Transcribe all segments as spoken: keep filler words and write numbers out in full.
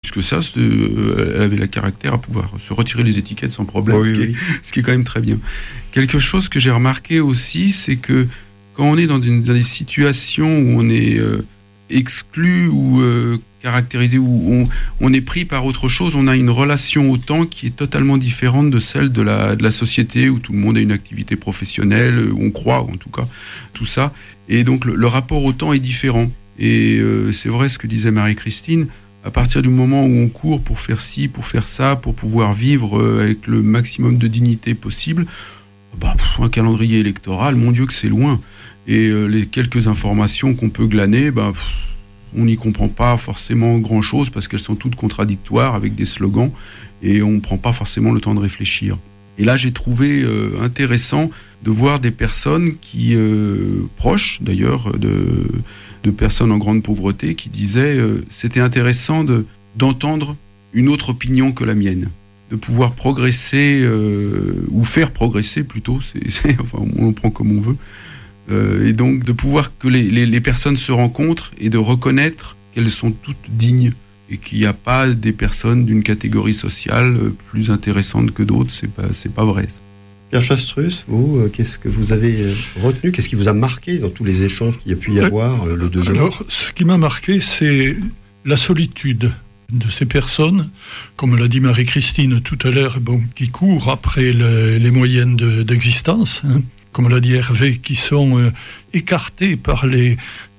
plus que ça, euh, elle avait le caractère à pouvoir se retirer les étiquettes sans problème, oui, ce, qui oui. est, ce qui est quand même très bien. Quelque chose que j'ai remarqué aussi, c'est que quand on est dans, une, dans des situations où on est euh, exclu ou euh, caractérisé, où on, on est pris par autre chose, on a une relation au temps qui est totalement différente de celle de la, de la société où tout le monde a une activité professionnelle, où on croit en tout cas, tout ça. Et donc le, le rapport au temps est différent. Et euh, c'est vrai ce que disait Marie-Christine, à partir du moment où on court pour faire ci, pour faire ça, pour pouvoir vivre euh, avec le maximum de dignité possible, bah, pff, un calendrier électoral, mon Dieu que c'est loin. Et euh, les quelques informations qu'on peut glaner, bah, pff, on n'y comprend pas forcément grand-chose parce qu'elles sont toutes contradictoires avec des slogans et on ne prend pas forcément le temps de réfléchir. Et là, j'ai trouvé euh, intéressant de voir des personnes qui, euh, proches d'ailleurs, de, de personnes en grande pauvreté, qui disaient euh, c'était intéressant de, d'entendre une autre opinion que la mienne, de pouvoir progresser, euh, ou faire progresser plutôt, c'est, c'est, enfin, on le prend comme on veut, euh, et donc de pouvoir que les, les, les personnes se rencontrent et de reconnaître qu'elles sont toutes dignes et qu'il n'y a pas des personnes d'une catégorie sociale plus intéressantes que d'autres, c'est pas, c'est pas vrai. Pierre Chastrus, vous, qu'est-ce que vous avez retenu ? Qu'est-ce qui vous a marqué dans tous les échanges qu'il y a pu y avoir le deux juin ? Alors, ce qui m'a marqué, c'est la solitude de ces personnes, comme l'a dit Marie-Christine tout à l'heure, bon, qui courent après le, les moyens de, d'existence, hein, comme l'a dit Hervé, qui sont euh, écartés par les,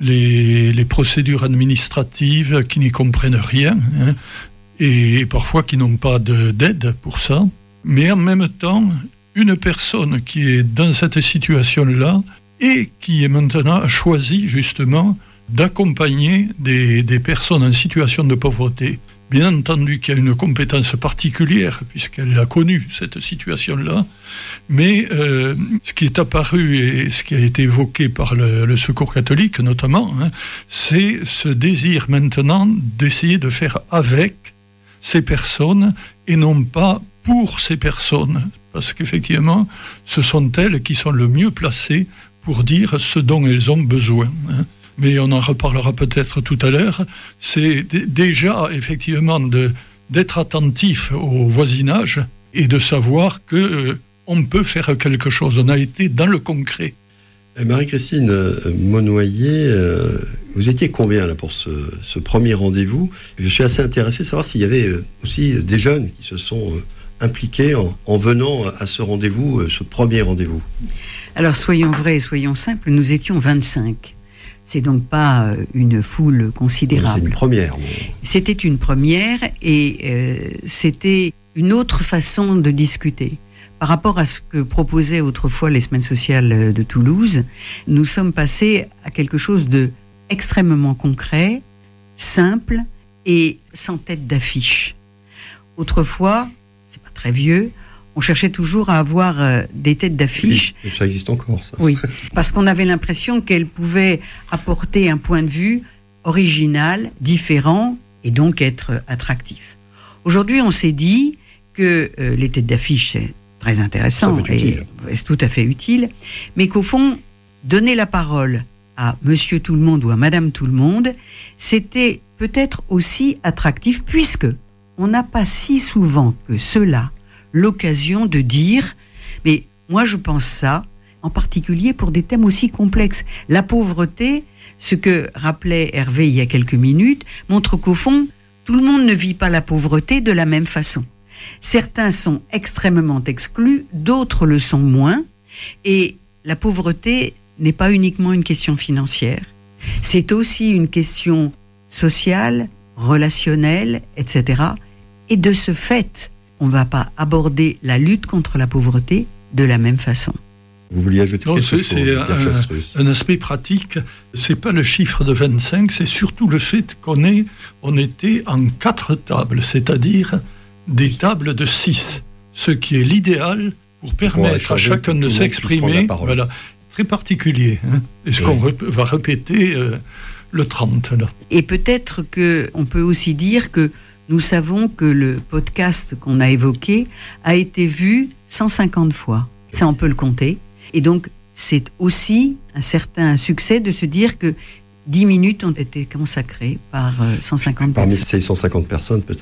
les, les procédures administratives, qui n'y comprennent rien, hein, et parfois qui n'ont pas de, d'aide pour ça. Mais en même temps, une personne qui est dans cette situation-là et qui est maintenant choisi justement d'accompagner des, des personnes en situation de pauvreté. Bien entendu qu'il y a une compétence particulière puisqu'elle a connu cette situation-là, mais euh, ce qui est apparu et ce qui a été évoqué par le, le Secours catholique notamment, hein, c'est ce désir maintenant d'essayer de faire avec ces personnes et non pas pour ces personnes, parce qu'effectivement, ce sont elles qui sont le mieux placées pour dire ce dont elles ont besoin. Hein. Mais on en reparlera peut-être tout à l'heure. C'est d- déjà, effectivement, de, d'être attentif au voisinage et de savoir qu'on euh, peut faire quelque chose. On a été dans le concret. Marie-Christine euh, Monnoyer, euh, vous étiez combien là pour ce, ce premier rendez-vous ? Je suis assez intéressé de savoir s'il y avait euh, aussi des jeunes qui se sont euh, impliqués en, en venant à ce rendez-vous, euh, ce premier rendez-vous. Alors soyons vrais et soyons simples, nous étions vingt-cinq. C'est donc pas une foule considérable. C'est une première. Mais... C'était une première et euh, c'était une autre façon de discuter. Par rapport à ce que proposaient autrefois les semaines sociales de Toulouse, nous sommes passés à quelque chose de extrêmement concret, simple et sans tête d'affiche. Autrefois, c'est pas très vieux, on cherchait toujours à avoir euh, des têtes d'affiche. Oui, ça existe encore, ça. Oui, parce qu'on avait l'impression qu'elles pouvaient apporter un point de vue original, différent, et donc être attractif. Aujourd'hui, on s'est dit que euh, les têtes d'affiche, c'est très intéressant et c'est tout à fait utile, mais qu'au fond, donner la parole à Monsieur Tout le Monde ou à Madame Tout le Monde, c'était peut-être aussi attractif, puisque on n'a pas si souvent que cela l'occasion de dire « mais moi je pense ça », en particulier pour des thèmes aussi complexes. La pauvreté, ce que rappelait Hervé il y a quelques minutes, montre qu'au fond, tout le monde ne vit pas la pauvreté de la même façon. Certains sont extrêmement exclus, d'autres le sont moins, et la pauvreté n'est pas uniquement une question financière, c'est aussi une question sociale, relationnelle, et cetera. Et de ce fait, on ne va pas aborder la lutte contre la pauvreté de la même façon. Vous vouliez ajouter non, quelque c'est, chose c'est un, un aspect pratique. C'est pas le chiffre de vingt-cinq, c'est surtout le fait qu'on est, on était en quatre tables, c'est-à-dire des tables de six, ce qui est l'idéal pour permettre pour à chacun de s'exprimer. Voilà, très particulier. Hein, et ce oui. qu'on rep- va répéter euh, le trente. Là. Et peut-être qu'on peut aussi dire que nous savons que le podcast qu'on a évoqué a été vu cent cinquante fois. Ça, on peut le compter. Et donc, c'est aussi un certain succès de se dire que dix minutes ont été consacrées par cent cinquante Parmi personnes. Parmi ces cent cinquante personnes, peut-être